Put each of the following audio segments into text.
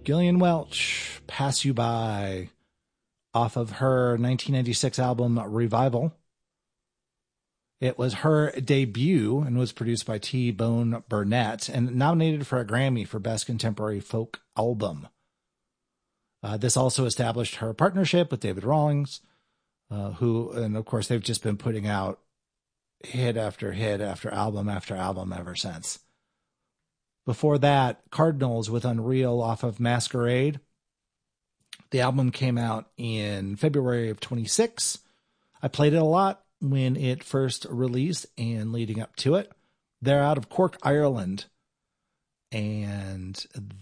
Gillian Welch, Pass You By, off of her 1996 album Revival. It was her debut and was produced by T-Bone Burnett and nominated for a Grammy for Best Contemporary Folk Album. This also established her partnership with David Rawlings, and of course, they've just been putting out hit after hit after album ever since. Before that, Cardinals with Unreal off of Masquerade. The album came out in February of 26. I played it a lot when it first released and leading up to it. They're out of Cork, Ireland. And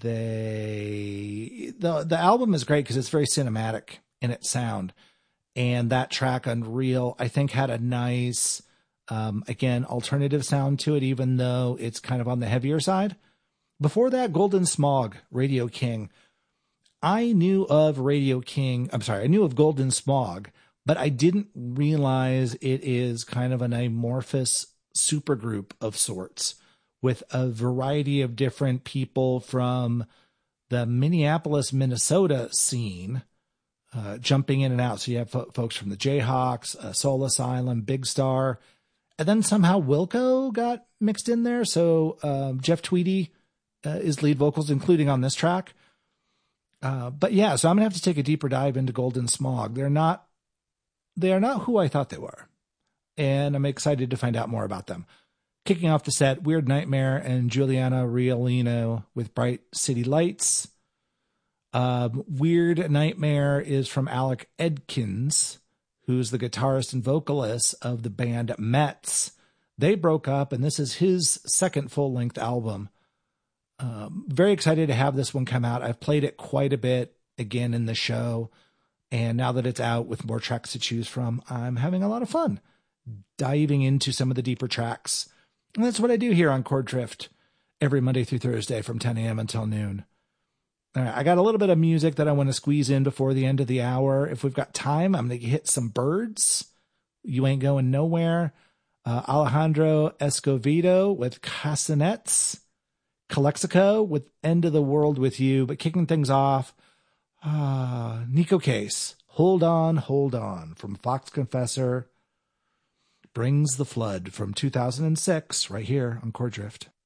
the album is great because it's very cinematic in its sound. And that track, Unreal, I think had a nice, again, alternative sound to it, even though it's kind of on the heavier side. Before that, Golden Smog, Radio King. I knew of Golden Smog, but I didn't realize it is kind of an amorphous supergroup of sorts with a variety of different people from the Minneapolis, Minnesota scene, jumping in and out. So you have folks from the Jayhawks, Soul Asylum, Big Star, and then somehow Wilco got mixed in there. So Jeff Tweedy is lead vocals, including on this track. But yeah, so I'm gonna have to take a deeper dive into Golden Smog. They are not who I thought they were, and I'm excited to find out more about them. Kicking off the set, Weird Nightmare and Juliana Riolino with Bright City Lights. Weird Nightmare is from Alec Edkins, who's the guitarist and vocalist of the band Mets. They broke up, and this is his second full-length album. Very excited to have this one come out. I've played it quite a bit again in the show, and now that it's out with more tracks to choose from, I'm having a lot of fun diving into some of the deeper tracks. And that's what I do here on Chord Drift every Monday through Thursday from 10 a.m. until noon. All right, I got a little bit of music that I want to squeeze in before the end of the hour. If we've got time, I'm going to hit some Birds. You Ain't Going Nowhere. Alejandro Escovedo with Castanets. Calexico with End of the World with You. But kicking things off, Nico Case, Hold On, from Fox Confessor, Brings the Flood from 2006, right here on Chord Drift.